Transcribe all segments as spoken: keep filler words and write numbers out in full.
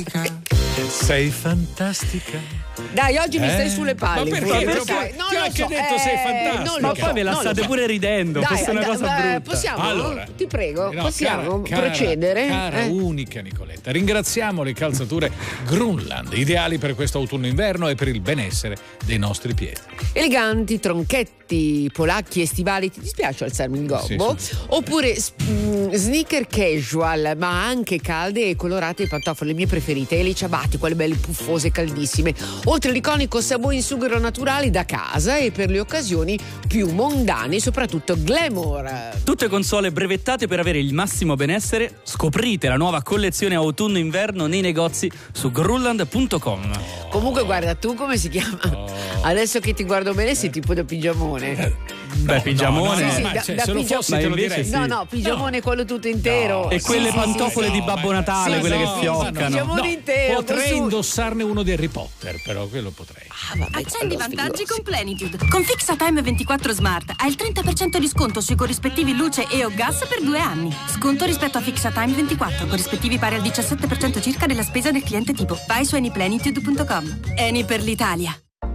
Sei fantastica. Dai, oggi mi Eh? stai sulle palle. Ma perché? pure. Perché? Sai, Ti ho anche so, detto sei fantastica. non Ma lo poi so, ve la non lo state so. pure ridendo. Dai, Questa è una dai, cosa eh, brutta. Possiamo? Allora, Ti prego, no, possiamo cara, procedere? Cara, cara Eh? unica Nicoletta, ringraziamo le calzature Grunland, ideali per questo autunno-inverno e per il benessere dei nostri piedi. Eleganti, tronchetti, polacchi e stivali. Ti dispiace alzarmi il gobbo? Sì, sì, sì. Oppure mm, sneaker casual, ma anche calde e colorate pantofole, le mie preferite. E le ciabatte, quelle belle puffose e caldissime. Oltre l'iconico sabone in sughero naturali da casa e per le occasioni più mondane, soprattutto glamour. Tutte console brevettate per avere il massimo benessere. Scoprite la nuova collezione autunno-inverno nei negozi su grunland punto com. Comunque guarda, tu come si chiama? Adesso che ti guardo bene sei tipo da pigiamone. Beh, pigiamone. no, Sì, sì, ma da- cioè, da se lo pigia- fossi Ma te lo invece direi. sì. No, no, pigiamone quello tutto intero. No. E quelle Sì, pantofole sì, di sì. Babbo Natale, Sì, quelle no, che fioccano. pigiamone intero. Potrei con su- indossarne uno di Harry Potter, però quello potrei. Ah, vabbè, Accendi allora, vantaggi figo. con Plenitude. Con FixaTime ventiquattro Smart hai il trenta per cento di sconto sui corrispettivi luce e o gas per due anni. Sconto rispetto a FixaTime ventiquattro, corrispettivi pari al diciassette per cento circa della spesa del cliente tipo. Vai su anyplenitude punto com. Eni per l'Italia.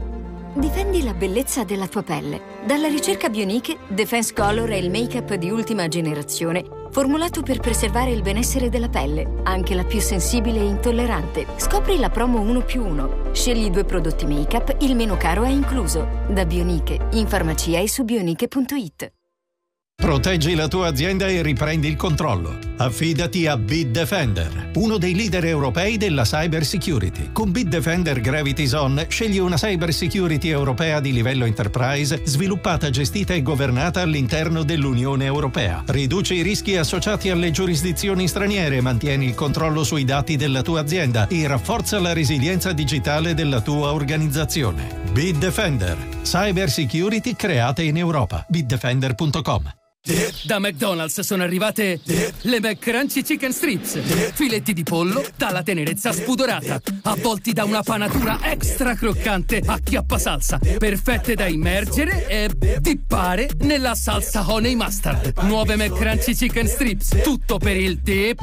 Difendi la bellezza della tua pelle. Dalla ricerca Bioniche, Defense Color è il make-up di ultima generazione formulato per preservare il benessere della pelle, anche la più sensibile e intollerante. Scopri la promo uno più uno. Scegli due prodotti make-up, il meno caro è incluso. Da Bioniche, in farmacia e su bioniche punto it. Proteggi la tua azienda e riprendi il controllo. Affidati a Bitdefender, uno dei leader europei della cyber security. Con Bitdefender Gravity Zone scegli una cyber security europea di livello enterprise, sviluppata, gestita e governata all'interno dell'Unione Europea. Riduci i rischi associati alle giurisdizioni straniere, mantieni il controllo sui dati della tua azienda e rafforza la resilienza digitale della tua organizzazione. Bitdefender, cyber security create in Europa. bitdefender punto com. Da McDonald's sono arrivate le McCrunchy Chicken Strips. Filetti di pollo dalla tenerezza spudorata, avvolti da una panatura extra croccante a chiappasalsa, perfette da immergere e dippare nella salsa honey mustard. Nuove McCrunchy Chicken Strips, tutto per il dip.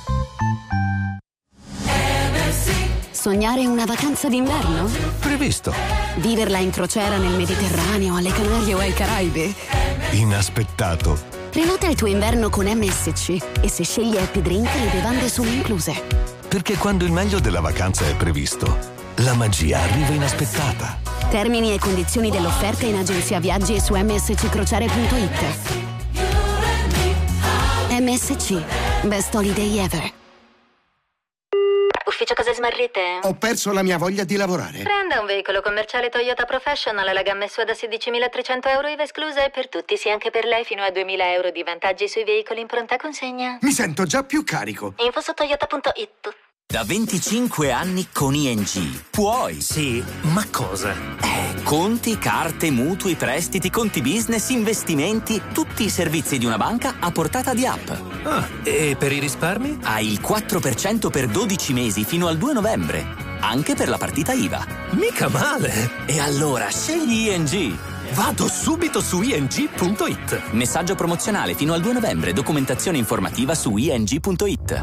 Sognare una vacanza d'inverno? Previsto. Viverla in crociera nel Mediterraneo, alle Canarie o ai Caraibi? Inaspettato. Prenota il tuo inverno con M S C e se scegli Happy Drink le bevande sono incluse. Perché quando il meglio della vacanza è previsto, la magia arriva inaspettata. Termini e condizioni dell'offerta in agenzia viaggi e su m s c crociere punto it. M S C. Best Holiday Ever. Ufficio Case Smarrite? Ho perso la mia voglia di lavorare. Prenda un veicolo commerciale Toyota Professional, la gamma S U A da sedicimilatrecento euro I V A esclusa e per tutti, sì anche per lei, fino a duemila euro di vantaggi sui veicoli in pronta consegna. Mi sento già più carico. Info su toyota punto it. Da venticinque anni con I N G puoi. Sì, ma cosa? Eh, conti, carte, mutui, prestiti, conti business, investimenti, tutti i servizi di una banca a portata di app. Ah, e per i risparmi? Hai il quattro per cento per dodici mesi fino al due novembre, anche per la partita I V A. Mica male! E allora scegli I N G. Vado subito su i n g punto it. Messaggio promozionale fino al due novembre, documentazione informativa su i n g punto it.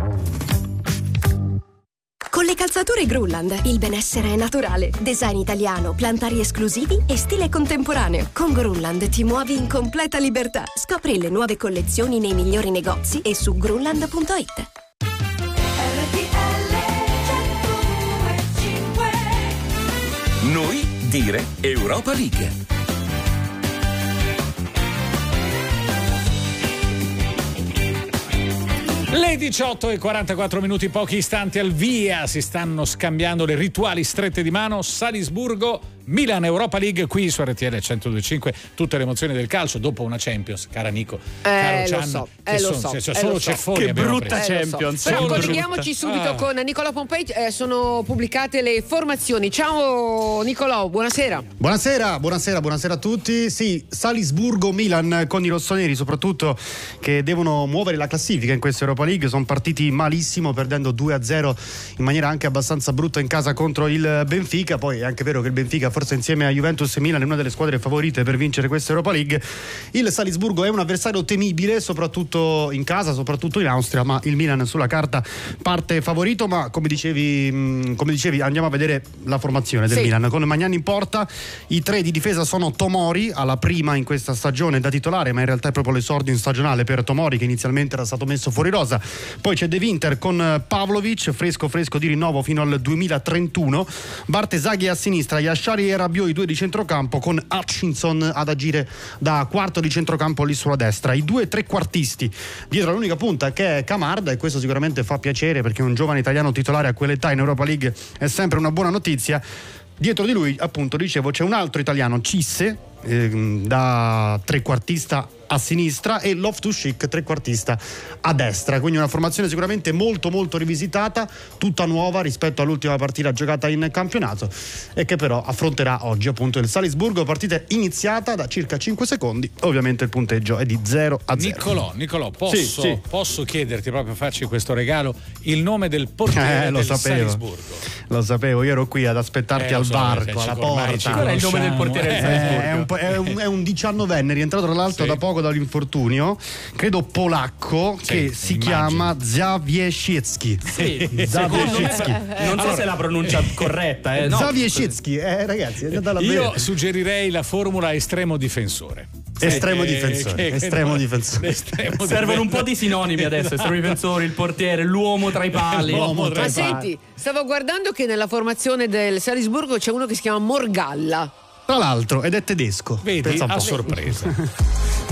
Con le calzature Grunland il benessere è naturale, design italiano, plantari esclusivi e stile contemporaneo. Con Grunland ti muovi in completa libertà. Scopri le nuove collezioni nei migliori negozi e su grunland punto it. Noi dire Europa League. Le diciotto e quarantaquattro minuti, pochi istanti al via, si stanno scambiando le rituali strette di mano. Salisburgo, Milan, Europa League, qui su R T L centodue e cinque, tutte le emozioni del calcio dopo una Champions, cara Nico, Eh, caro lo Gian, so, che eh, lo son- so, cioè, eh, solo lo so. ceffoni Che abbiamo brutta preso. Eh, lo so. Champions. Però Solo colleghiamoci brutta. subito Ah. con Nicolò Pompei, eh, sono pubblicate le formazioni. Ciao Nicolò, buonasera. Buonasera, buonasera, buonasera a tutti. Sì, Salisburgo-Milan con i rossoneri soprattutto che devono muovere la classifica in questa Europa League. Sono partiti malissimo, perdendo due a zero in maniera anche abbastanza brutta in casa contro il Benfica. Poi è anche vero che il Benfica forse insieme a Juventus e Milan è una delle squadre favorite per vincere questa Europa League. Il Salisburgo è un avversario temibile, soprattutto in casa, soprattutto in Austria, ma il Milan sulla carta parte favorito. Ma come dicevi, come dicevi andiamo a vedere la formazione del sì. Milan con Magnani in porta. I tre di difesa sono Tomori, alla prima in questa stagione da titolare, ma in realtà è proprio l'esordio in stagionale per Tomori, che inizialmente era stato messo fuori rosa. Poi c'è De Winter con Pavlovic, fresco fresco di rinnovo fino al duemilatrentuno. Bartesaghi a sinistra, Yashari e Rabiot i due di centrocampo, con Hutchinson ad agire da quarto di centrocampo lì sulla destra. I due trequartisti dietro l'unica punta che è Camarda, e questo sicuramente fa piacere perché un giovane italiano titolare a quell'età in Europa League è sempre una buona notizia. Dietro di lui, appunto, dicevo, c'è un altro italiano, Cisse, eh, da trequartista a sinistra, e Loftus-Cheek trequartista a destra, quindi una formazione sicuramente molto molto rivisitata, tutta nuova rispetto all'ultima partita giocata in campionato, e che però affronterà oggi appunto il Salisburgo, partita iniziata da circa cinque secondi. Ovviamente il punteggio è di zero a zero. Nicolò, Nicolò posso, sì, sì. posso chiederti, proprio farci questo regalo, il nome del portiere eh, lo del sapevo. Salisburgo? Lo sapevo, io ero qui ad aspettarti eh, al so, varco, alla porta. Qual è il nome del portiere del Salisburgo? È un, è un, è un diciannovenne rientrato tra l'altro sì. da poco dall'infortunio, credo polacco, sì, che si immagino. chiama Zawiesiecki. Sì, Zawiesiecki. Non so se è la pronuncia corretta. Eh, no. Zawiesiecki, eh, ragazzi, è andata io bene. suggerirei la formula estremo difensore. Estremo eh, difensore, che, estremo che difensore. Estremo servono un po' di sinonimi adesso: estremo difensore, il portiere, l'uomo tra i pali. L'uomo tra Ma i senti, pali. Stavo guardando che nella formazione del Salisburgo c'è uno che si chiama Morgalla. Tra l'altro, ed è tedesco. Vedi, a sorpresa.